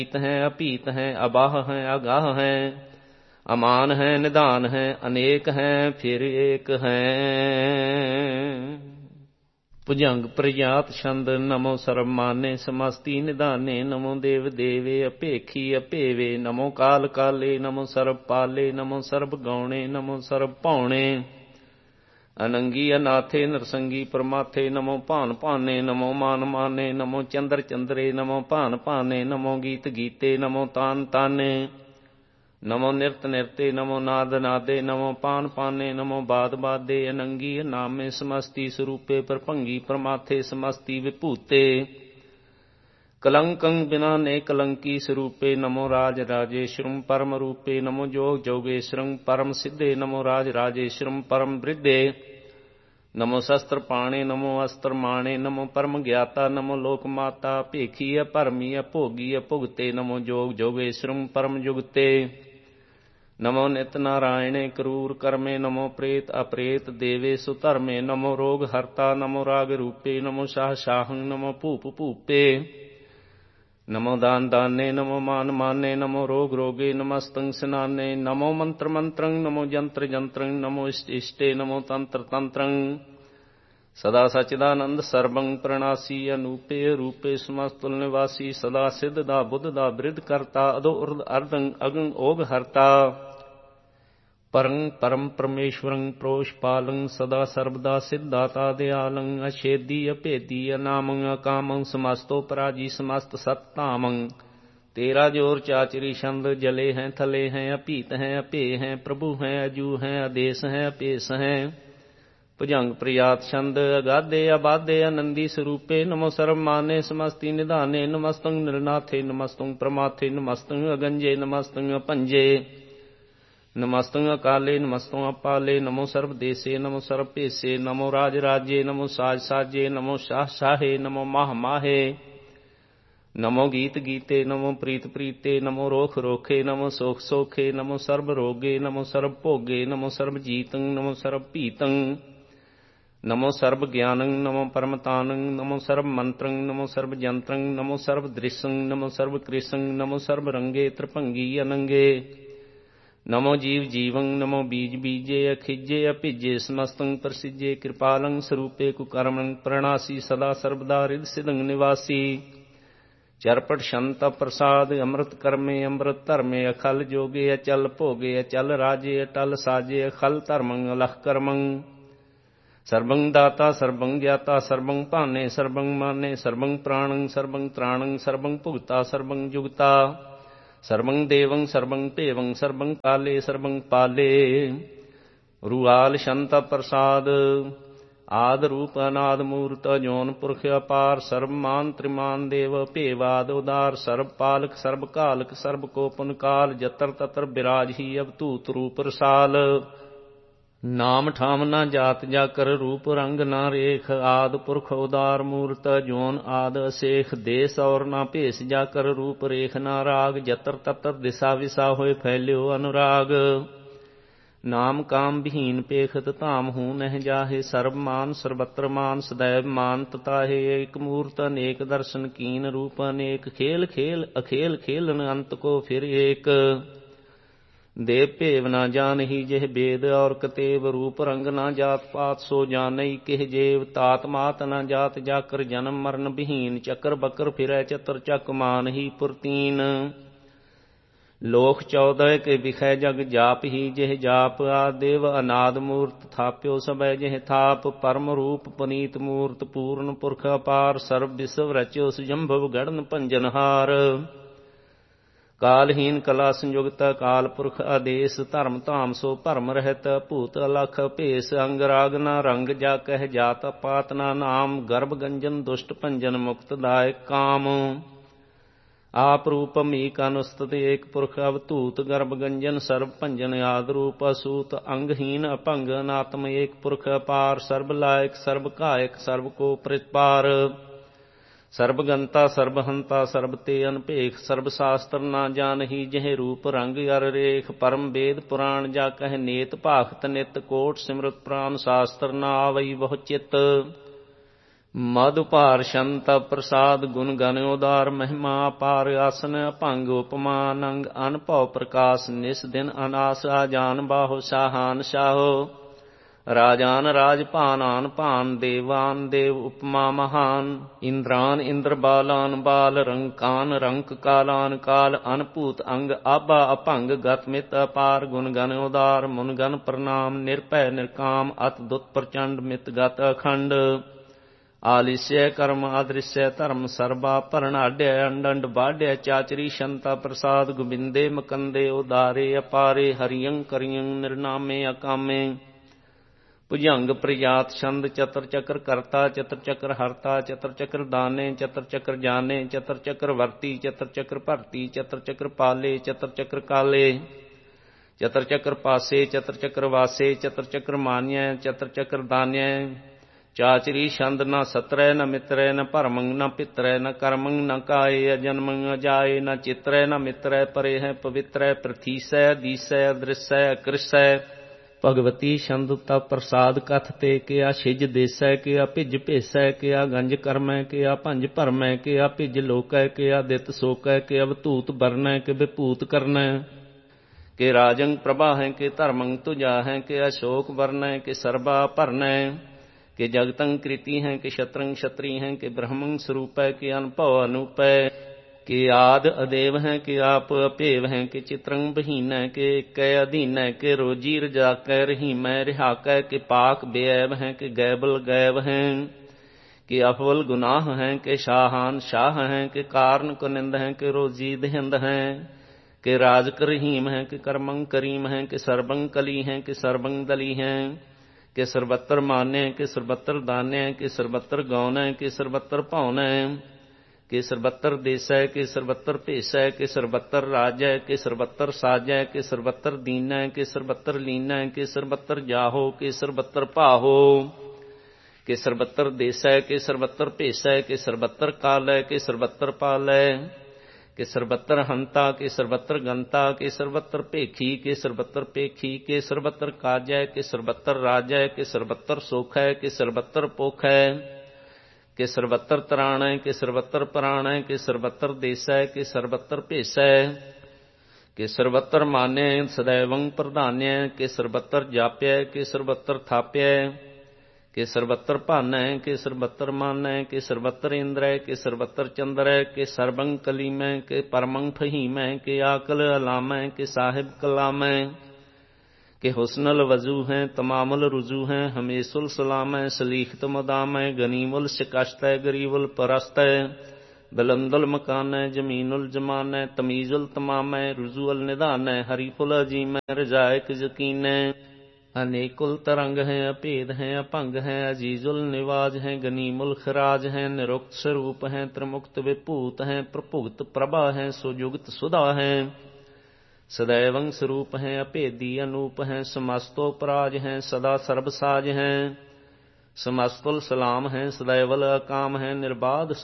है अपीत है, अबाह है अगाह है, अमान है निदान है, अनेक है फिर एक है। भुजंग प्रजात छंद नमो सर्व माने, समस्ती निदाने नमो देव देवे, अपेखी अपेवे नमो काल काले, नमो सर्व पाले नमो सर्व गौणे, नमो सर्व पौणे, अनंगी अनाथे नरसंगी परमाथे, नमो भान भाने नमो मान माने, नमो चंद्र चंद्रे नमो भान भाने, नमो गीत गीते नमो तान ताने, नमो निरत निरते नमो नाद नादे, नमो पान पाने नमो बाद बादे, अनंगी नामे समस्ती स्वरूपे परभंगी परमाथे, समस्ती विभूते कलंकं बिना ने कलंकी स्वरूपे, नमो राज राजेश्वरम परम रूपे, नमो जोग जोगेश्वरम परम सिद्धे, नमो राज राजेश्वरम परम वृद्धे, नमो शस्त्र पाणे नमो अस्त्र माणे, नमो परम ज्ञाता नमो लोक माता, भेखी परमी भोगी भुगते, नमो जोग जोगेश्वरम परम जुगते, नमो नित नारायणे क्रूर कर्मे, नमो प्रेत अप्रेत देवे सुधर्मे, नमो रोग हरता नमो राग रूपे, नमो शाह शाहं नमो भूप भूपे, नमो दान दाने नमो मान माने, नमो रोग रोगे नमस्तंग स्नाने, नमो मंत्र मंत्रं नमो जंत्र जंत्रं, नमो इष्ट इष्टे नमो तंत्र तंत्रं, सदा सचिदानंद सर्वं प्रणासी, अनूपे रूपे समस्तुल निवासी, सदा सिद्ध दा बुद्ध दा वृद्ध करता, अदो उर्द अर्दं अगं ओग हरता, परं परम परमेश्वरं प्रोषपालं, सदा सर्वदा सिद्धाता दयालं, अछेदी अभेदी अनामं अकामं, समस्तो पराजी समस्त सत्तामं, तेरा जोर चाचरी छंद, जले हैं थले हैं अपीत हैं अपे हैं, प्रभु हैं अजू हैं आदेश हैं अपेश हैं, भुजंग प्रयात छंद अगाधे अबाधे आनंदी स्वरूपे, नमो सर्व माने समस्ती निधाने, नमस्तंग निर्नाथे नमस्तंग प्रमाथे, नमस्तंग अगंजे नमस्तंग पंजे, नमस्तंग अकाले नमस्तंग अपाले, नमो सर्व देशे नमो सर्व पेशे, नमो राज राज्ये नमो साज साजे, नमो शाह शाहे नमो माह माहे, नमो गीत गीते नमो प्रीत प्रीते, नमो रोख रोखे नमो सोख सोखे, नमो सर्व रोगे नमो सर्व भोगे, नमो सर्व जीतं नमो सर्व पीतं, नमो सर्व ज्ञानं नमो परमतानं, नमो सर्व मंत्रं नमो सर्व यंत्रं, नमो सर्व दृश्यं नमो सर्व कृशं, नमो सर्व रंगे त्रिभंगी अनंगे, नमो जीव जीवं नमो बीज बीजे, अखिजे अभिजे समस्तं प्रसिजे, कृपालं स्वरूपे कुकर्मं प्रणासी, सदा सर्वदा हृद सिद्धं निवासी, चरपट शंत प्रसाद अमृत कर्मे अमृत धर्मे, अखल जोगे अचल भोगे, अचल राजे अटल साजे, अखल धर्मं अलख कर्मं, सर्वं दाता सर्वं ज्ञाता सर्वं भाने सर्वं माने, सर्वं प्राणं सर्वं त्राणं, सर्वं भुगता सर्वं जुगता, सर्वं देवं सर्वं पेवं, सर्वं काले सर्वं पाले, रुआल शंत प्रसाद आद रूप अनाद मूर्त, जौन पुरख अपार सर्वमान त्रिमान देव पेवाद उदार, सर्व पालक सर्व कालक सर्व कोपन काल, जतर ततर विराज ही अवतूत रूप रसाल, नाम ठाम न जात जाकर रूप रंग न रेख, आद पुरख उदार मूर्त जोन आद असेख, देश और न भेष जाकर रूप रेख न राग, जतर ततर दिशा विसा होए फैल्यो अनुराग, नाम काम विहीन पेखत धाम हूँ नह जाहे, सर्व मान सर्वत्र मान सदैव मान तताहे, एक मूर्त अनेक दर्शन कीन रूप अनेक, खेल खेल अखेल खेलन अंत को फिर एक, देव भेव न जानही जेह वेद और कतेव, रूप रंग न जात पात सो जानई केह जेव, तात मात न जात जाकर जन्म मरण विहीन, चक्र बकर फिरै चतर चक मान ही पुरतीन, लोक 14 के विखै जग जाप ही जेह जाप, आदेव अनाद मूर्त थाप्यो सबै जेह थाप, परम रूप पनीत मूर्त पूर्ण पुरख अपार, सर्व विश्व रच्यो सुजंभव गढ़न पंजनहार, कालहीन कला संयुगत काल पुरख आदेश, धर्म धाम सो भरम रहत, भूत अलख भेष अंग राग न रंग, जा कह जात पात ना नाम, गर्भ गंजन दुष्ट भंजन मुक्त दायक काम, आप रूपम ईक अनुस्तुत एक पुरख अवतूत, गर्भ गंजन सर्व भंजन आद रूप असूत, अंगहीन अपंग अनात्म एक पुरख अपार, सर्व लायक सर्व कायक सर्व को प्रतिपार, सर्वगंता सर्वहंता सर्व ते अनभेख, सर्व शास्त्र ना जानही जह रूप रंग अर रेख, परम वेद पुराण जा कह नेत भाखत नित, कोट सिमरत प्राण शास्त्र ना आवई बहु चित, ਮਧੁ ਭਾਰ ਸ਼ੰਤ ਪ੍ਰਸਾਦ ਗੁਣ ਗਨ ਉਦਾਰ ਮਹਿਮਾ ਅਪਾਰ ਆਸਨ ਅਭੰਗ ਉਪਮਾ ਨੰਗ ਅਨਭਉ ਪ੍ਰਕਾਸ਼ ਨਿਸ ਦਿਨ ਅਨਾਸ ਆਜਾਨ ਬਾਹੋ ਸਾਹਾਨ ਸਾਹੋ ਰਾਜਾਨ ਰਾਜ ਭਾਨ ਆਨ ਭਾਨ ਦੇਵਾਨ ਦੇਵ ਉਪਮਾ ਮਹਾਨ ਇੰਦਰਾਨ ਇੰਦਰ ਬਾਲਾਨ ਬਾਲ ਰੰਕਾਨ ਰੰਕ ਕਾਲਾਨ ਕਾਲ ਅਨਭੂਤ ਅੰਗ ਆਭਾ ਅਭੰਗ ਗਤ ਮਿਤ ਅਪਾਰ ਗੁਣ ਗਨ ਉਦਾਰ ਮੁਨ ਗਨ ਪ੍ਰਣਾਮ ਨਿਰਭੈ ਨਿਰਕਾਮ ਅਤ ਦੁਤ ਪ੍ਰਚੰਡ ਮਿਤ ਗਤ ਅਖੰਡ ਆਲਿਸਯ ਕਰਮ ਆਦ੍ਰਿਸਯ ਧਰਮ ਸਰਬਾ ਭਰਣਾਢਿਆ ਅੰਡੰਡ ਬਾਢਿਆ ਚਾਚਰੀ ਸ਼ੰਤਾ ਪ੍ਰਸਾਦ ਗੋਬਿੰਦੇ ਮਕੰਦੇ ਉਦਾਰੇ ਅਪਾਰੇ ਹਰਿਯੰ ਕਰਿਯੰ ਨਿਰਨਾਮੇ ਅਕਾਮੇ ਭੁਜੰਗ ਪ੍ਰਜਾਤ ਛੰਦ ਚਤਰ ਚੱਕਰ ਕਰਤਾ ਚਤਰ ਚੱਕਰ ਹਰਤਾ ਚਤਰ ਚੱਕਰ ਦਾਨੇ ਚਤਰ ਚੱਕਰ ਜਾਨੇ ਚਤਰ ਚੱਕਰ ਵਰਤੀ ਚਤਰ ਚੱਕਰ ਭਰਤੀ ਚਤਰ ਚੱਕਰ ਪਾਲੇ ਚਤਰ ਚੱਕਰ ਕਾਲੇ ਚਤਰ ਚੱਕਰ ਪਾਸੇ ਚਤਰ ਚੱਕਰ ਵਾਸੇ ਚਤਰ ਚੱਕਰ ਮਾਨਿਆ ਚਤਰ ਚੱਕਰ ਦਾਨਿਆ ਚਾਚਰੀ ਛੰਦ ਨ ਸਤਰੈ ਨ ਮਿਤਰੈ ਨ ਭਰਮੰ ਨ ਪਿਤਰੈ ਨ ਕਰਮੰ ਨ ਕਾਏ ਅਜਨਮੰ ਅਜਾਏ ਨ ਚਿਤਰੈ ਨ ਮਿਤਰੈ ਪਰੇ ਹੈ ਪਵਿੱਤਰੈ ਪ੍ਰਥੀਸੈ ਦੀਸੈ ਅਦ੍ਰਿਸੈ ਅਕ੍ਰਿਸੈ ਭਗਵਤੀ ਛੰਦ ਤਾ ਪ੍ਰਸਾਦ ਕਥ ਤੇ ਕਿਆ ਛਿਜ ਦੇਸੈ ਕਿਆ ਭਿਜ ਭੇਸੈ ਕਿਆ ਗੰਜ ਕਰਮੈ ਕਿਆ ਭੰਜ ਭਰਮੈ ਕਿਆ ਭਿਜ ਲੋਕੈ ਕਿਆ ਦਿੱਤ ਸੋਕੈ ਕਿਆ ਵਤੂਤ ਬਰਨੈ ਕਿ ਵਿਭੂਤ ਕਰਨੈ ਕਿ ਰਾਜੰ ਪ੍ਰਭਾ ਹੈ ਕਿ ਧਰਮੰ ਤੁਜਾ ਹੈ ਕਿ ਅਸ਼ੋਕ ਵਰਨੈ ਕਿ ਸਰਬਾ ਭਰਨੈ ਕਿ ਜਗਤੰ ਕ੍ਰਿਤੀ ਹੈ ਕਿ ਸ਼ਤਰੰ ਛਤਰੀ ਹੈ ਕਿ ਬ੍ਰਹਮੰ ਸਰੂਪੈ ਕਿ ਅਨਭਉ ਅਨੂਪੈ ਕਿ ਆਦ ਅਦੇਵ ਹੈ ਕਿ ਆਪ ਅਭੇਵ ਹੈ ਕਿ ਚਿਤਰੰ ਬਹੀਨੈ ਕਿ ਇਕੈ ਅਧੀਨੈ ਕਿ ਰੋਜੀ ਰਜਾਕੈ ਰਹੀਮੈ ਰਿਹਾਕੈ ਕਿ ਪਾਕ ਬੇਐਬ ਹੈ ਕਿ ਗੈਬਲ ਗੈਬ ਹੈ ਕਿ ਅਫਵਲ ਗੁਨਾਹ ਹੈ ਕਿ ਸ਼ਾਹਾਨ ਸ਼ਾਹ ਹੈ ਕਿ ਕਾਰਨ ਕੁਨਿੰਦ ਹੈ ਕਿ ਰੋਜੀ ਦਹਿੰਦ ਹੈ ਕਿ ਰਾਜਕ ਰਹੀਮ ਹੈ ਕਿ ਕਰਮੰ ਕਰੀਮ ਹੈ ਕਿ ਸਰਬੰ ਕਲੀ ਹੈ ਕਿ ਸਰਬੰ ਦਲੀ ਹੈ ਕਿ ਸਰਬੱਤਰ ਮਾਨੈ ਕਿ ਸਰਬੱਤਰ ਦਾਨੈ ਕਿ ਸਰਬੱਤਰ ਗਾਉਨੈ ਕਿ ਸਰਬੱਤਰ ਭਾਉਨੈ ਕਿ ਸਰਬੱਤਰ ਦੇਸੈ ਕਿ ਸਰਬੱਤਰ ਭੇਸੈ ਕਿ ਸਰਬੱਤਰ ਰਾਜੈ ਕਿ ਸਰਬੱਤਰ ਸਾਜੈ ਕਿ ਸਰਬੱਤਰ ਦੀਨੈ ਕਿ ਸਰਬੱਤਰ ਲੀਨੈ ਕਿ ਸਰਬੱਤਰ ਜਾਹੋ ਕਿ ਸਰਬੱਤਰ ਭਾਹੋ ਕਿ ਸਰਬੱਤਰ ਦੇਸੈ ਕਿ ਸਰਬੱਤਰ ਭੇਸੈ ਕਿ ਸਰਬੱਤਰ ਕਾਲੈ ਕਿ ਸਰਬੱਤਰ ਪਾਲੈ ਕਿ ਸਰਬੱਤਰ ਹੰਤਾ ਕਿ ਸਰਬੱਤਰ ਗੰਤਾ ਕਿ ਸਰਬੱਤਰ ਭੇਖੀ ਕਿ ਸਰਬੱਤਰ ਭੇਖੀ ਕਿ ਸਰਬੱਤਰ ਕਾਜੈ ਕਿ ਸਰਬੱਤਰ ਰਾਜੈ ਕਿ ਸਰਬੱਤਰ ਸੋਖੈ ਕਿ ਸਰਬੱਤਰ ਪੋਖੈ ਕਿ ਸਰਬੱਤਰ ਤਰਾਣੈ ਕਿ ਸਰਬੱਤਰ ਪ੍ਰਾਣੈ ਕਿ ਸਰਬੱਤਰ ਦੇਸੈ ਕਿ ਸਰਬੱਤਰ ਭੇਸੈ ਕਿ ਸਰਬੱਤਰ ਮਾਨੈ ਸदैवੰ ਪ੍ਰਧਾਨੈ ਕਿ ਸਰਬੱਤਰ ਜਾਪਿਐ ਕਿ ਸਰਬੱਤਰ ਥਾਪਿਐ ਕਿ ਸਰਬੱਤਰ ਭਾਨੈ ਕਿ ਸਰਬੱਤਰ ਮਾਨੈ ਕਿ ਸਰਬੱਤਰ ਇੰਦਰੈ ਕਿ ਸਰਬੱਤਰ ਚੰਦਰੈ ਕਿ ਸਰਬੰ ਕਲੀਮੈ ਕਿ ਪਰਮੰ ਫਹੀਮੈ ਕਿ ਆਕਲ ਅਲਾਮੈ ਕਿ ਸਾਹਿਬ ਕਲਾਮੈ ਕਿ ਹੁਸਨਲ ਵਜ਼ੂ ਹੈ ਤਮਾਮੁਲ ਰੁਜੂ ਹੈ ਹਮੇਸੁਲ ਸਲਾਮੈ ਸਲੀਖਤ ਮਦਾਮੈ ਗਨੀਮੁਲ ਸ਼ਿਕਸ਼ਤੈ ਗਰੀਬੁਲ ਪਰਸਤੈ ਬਲੰਦੁਲ ਮਕਾਨੈ ਜਮੀਨੁਲ ਜਮਾਨੈ ਤਮੀਜ਼ੁਲ ਤਮਾਮੈ ਰੁਜੂਅਲ ਨਿਧਾਨੈ ਹਰੀਫੁਲ ਅਜੀਮੈ ਰਜਾਇਕ ਯਕੀਨੈ ਅਨੇਕੁਲ ਤਰੰਗ ਹੈ ਅਭੇਦ ਹੈ ਅਭੰਗ ਹੈ ਅਜੀਜ਼ੁਲ ਨਿਵਾਜ ਹੈ ਗਨੀਮੁਲ ਖਰਾਜ ਹੈ ਨਿਰੁਕਤ ਸਰੂਪ ਹੈ ਤ੍ਰਿਮੁਕਤ ਵਿਭੂਤ ਹੈ ਪ੍ਰਭੁਗਤ ਪ੍ਰਭਾ ਹੈ ਸੁਜੁਗਤ ਸੁਧਾ ਹੈ ਸदैवੰ ਸਰੂਪ ਹੈ ਅਭੇਦੀ ਅਨੂਪ ਹੈ ਸਮਸਤੋ ਪਰਾਜ ਹੈ ਸਦਾ ਸਰਬ ਸਾਜ ਹੈ ਸਮਸਤੁਲ ਸਲਾਮ ਹੈ ਸदैवਲ ਅਕਾਮ ਹੈ ਨਿਰਬਾਧ